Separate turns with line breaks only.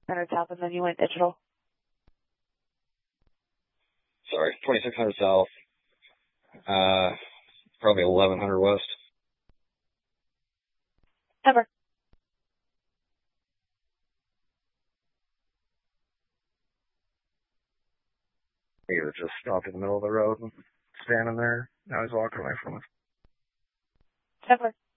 100 south, and then you went digital.
Sorry, 2600 south. Probably 1100 west.
Ever.
He was just stopped in the middle of the road and standing there. Now he's walking away from us.
Ever.